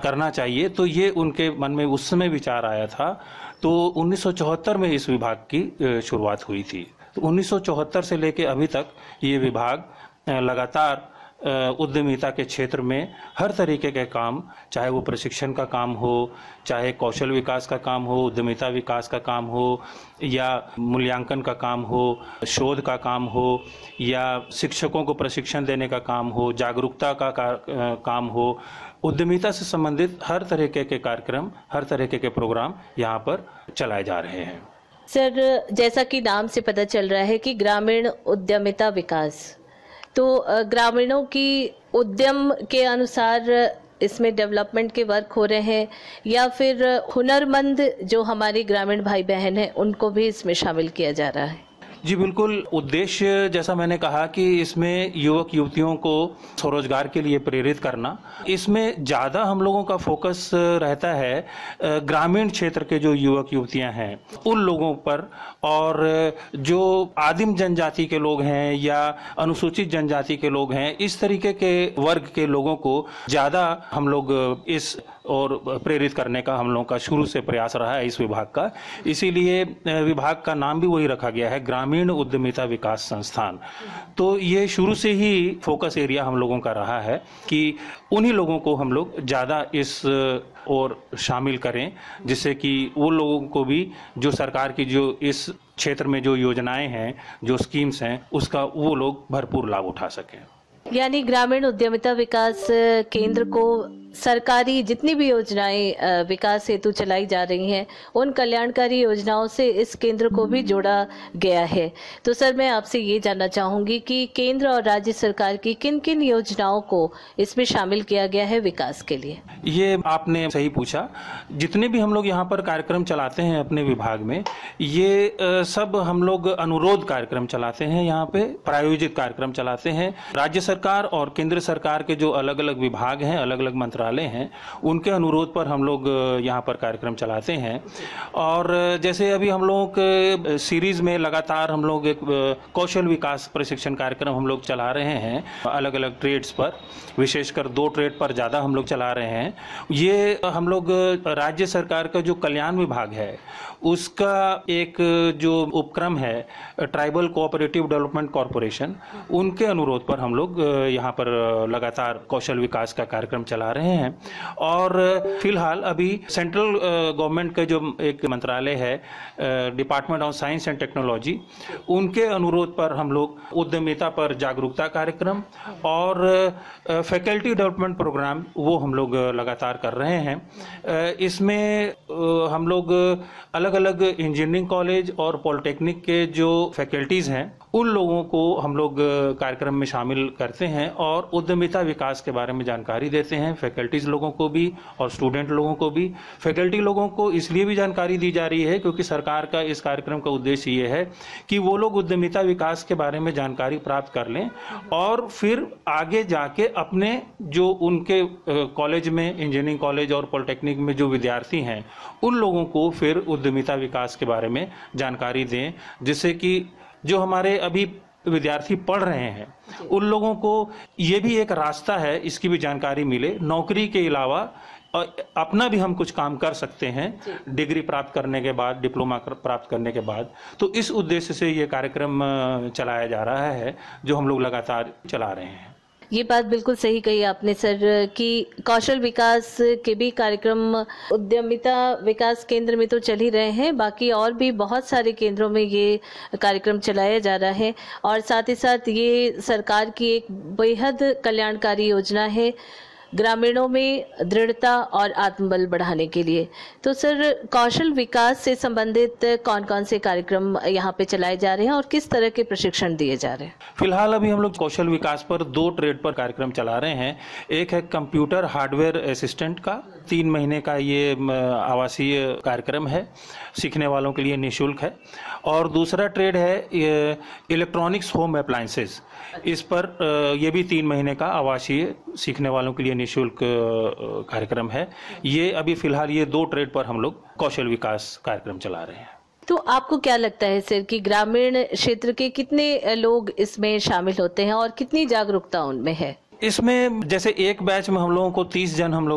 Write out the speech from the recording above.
करना चाहिए। तो ये उनके मन में उस समय विचार आया था। तो 1974 में इस विभाग की शुरुआत हुई थी। तो 1974 से लेकर अभी तक ये विभाग लगातार उद्यमिता के क्षेत्र में हर तरीके के काम, चाहे वो प्रशिक्षण का काम हो, चाहे कौशल विकास का काम हो, उद्यमिता विकास का काम हो, या मूल्यांकन का काम हो, शोध का काम हो, या शिक्षकों को प्रशिक्षण देने का काम हो, जागरूकता का काम हो, उद्यमिता से संबंधित हर तरीके के कार्यक्रम, हर तरीके के प्रोग्राम यहाँ पर चलाए जा रहे हैं। सर, जैसा कि नाम से पता चल रहा है कि ग्रामीण उद्यमिता विकास, तो ग्रामीणों की उद्यम के अनुसार इसमें डेवलपमेंट के वर्क हो रहे हैं, या फिर हुनरमंद जो हमारे ग्रामीण भाई बहन हैं उनको भी इसमें शामिल किया जा रहा है? जी बिल्कुल। उद्देश्य जैसा मैंने कहा कि इसमें युवक युवतियों को स्वरोजगार के लिए प्रेरित करना, इसमें ज़्यादा हम लोगों का फोकस रहता है ग्रामीण क्षेत्र के जो युवक युवतियां हैं उन लोगों पर, और जो आदिम जनजाति के लोग हैं या अनुसूचित जनजाति के लोग हैं, इस तरीके के वर्ग के लोगों को ज़्यादा हम लोग इस और प्रेरित करने का हम लोगों का शुरू से प्रयास रहा है इस विभाग का। इसीलिए विभाग का नाम भी वही रखा गया है, ग्रामीण उद्यमिता विकास संस्थान। तो ये शुरू से ही फोकस एरिया हम लोगों का रहा है कि उन्हीं लोगों को हम लोग ज़्यादा इस और शामिल करें, जिससे कि वो लोगों को भी जो सरकार की जो इस क्षेत्र में जो योजनाएं हैं, जो स्कीम्स हैं, उसका वो लोग भरपूर लाभ उठा सकें। यानी ग्रामीण उद्यमिता विकास केंद्र को सरकारी जितनी भी योजनाएं विकास हेतु चलाई जा रही हैं, उन कल्याणकारी योजनाओं से इस केंद्र को भी जोड़ा गया है। तो सर, मैं आपसे ये जानना चाहूँगी कि केंद्र और राज्य सरकार की किन किन योजनाओं को इसमें शामिल किया गया है विकास के लिए? ये आपने सही पूछा। जितने भी हम लोग यहाँ पर कार्यक्रम चलाते हैं अपने विभाग में, ये सब हम लोग अनुरोध कार्यक्रम चलाते हैं, यहाँ पे प्रायोजित कार्यक्रम चलाते हैं। राज्य सरकार और केंद्र सरकार के जो अलग अलग विभाग हैं, अलग अलग मंत्रालय हैं, उनके अनुरोध पर हम लोग यहाँ पर कार्यक्रम चलाते हैं। और जैसे अभी हम लोग के सीरीज में लगातार हम लोग एक कौशल विकास प्रशिक्षण कार्यक्रम हम लोग चला रहे हैं, अलग अलग ट्रेड्स पर, विशेषकर 2 ट्रेड पर ज़्यादा हम लोग चला रहे हैं। ये हम लोग राज्य सरकार का जो कल्याण विभाग है उसका एक जो उपक्रम है ट्राइबल कोऑपरेटिव डेवलपमेंट कॉरपोरेशन, उनके अनुरोध पर हम लोग यहाँ पर लगातार कौशल विकास का कार्यक्रम चला रहे हैं। और फिलहाल अभी सेंट्रल गवर्नमेंट का जो एक मंत्रालय है, department of science and technology, उनके अनुरोध पर हम लोग उद्यमिता पर जागरूकता कार्यक्रम और फैकल्टी डेवलपमेंट प्रोग्राम वो हम लोग लगातार कर रहे हैं। इसमें हम लोग अलग अलग इंजीनियरिंग कॉलेज और पॉलिटेक्निक के जो फैकल्टीज़ हैं उन लोगों को हम लोग कार्यक्रम में शामिल करते हैं और उद्यमिता विकास के बारे में जानकारी देते हैं, फैकल्टीज लोगों को भी और स्टूडेंट लोगों को भी। फैकल्टी लोगों को इसलिए भी जानकारी दी जा रही है क्योंकि सरकार का इस कार्यक्रम का उद्देश्य ये है कि वो लोग उद्यमिता विकास के बारे में जानकारी प्राप्त कर लें और फिर आगे जाके अपने जो उनके कॉलेज में, इंजीनियरिंग कॉलेज और पॉलिटेक्निक में जो विद्यार्थी हैं उन लोगों को फिर उद्यमिता विकास के बारे में जानकारी दें, जिससे कि जो हमारे अभी विद्यार्थी पढ़ रहे हैं उन लोगों को ये भी एक रास्ता है, इसकी भी जानकारी मिले। नौकरी के अलावा अपना भी हम कुछ काम कर सकते हैं डिग्री प्राप्त करने के बाद, डिप्लोमा प्राप्त करने के बाद। तो इस उद्देश्य से ये कार्यक्रम चलाया जा रहा है जो हम लोग लगातार चला रहे हैं। ये बात बिल्कुल सही कही आपने सर कि कौशल विकास के भी कार्यक्रम उद्यमिता विकास केंद्र में तो चल ही रहे हैं, बाकी और भी बहुत सारे केंद्रों में ये कार्यक्रम चलाया जा रहा है और साथ ही साथ ये सरकार की एक बेहद कल्याणकारी योजना है ग्रामीणों में दृढ़ता और आत्मबल बढ़ाने के लिए। तो सर, कौशल विकास से संबंधित कौन कौन से कार्यक्रम यहाँ पे चलाए जा रहे हैं और किस तरह के प्रशिक्षण दिए जा रहे हैं? फिलहाल अभी हम लोग कौशल विकास पर 2 ट्रेड पर कार्यक्रम चला रहे हैं। एक है कंप्यूटर हार्डवेयर असिस्टेंट का 3 महीने का ये आवासीय कार्यक्रम है, सीखने वालों के लिए निःशुल्क है। और दूसरा ट्रेड है इलेक्ट्रॉनिक्स होम अप्लायंसेस, इस पर ये भी 3 महीने का आवासीय सीखने वालों के लिए निःशुल्क कार्यक्रम है। ये अभी फिलहाल ये 2 ट्रेड पर हम लोग कौशल विकास कार्यक्रम चला रहे हैं। तो आपको क्या लगता है सर कि ग्रामीण क्षेत्र के कितने लोग इसमें शामिल होते हैं और कितनी जागरूकता उनमें है? इसमें जैसे एक बैच में हम लोगों को 30 जन हम लोग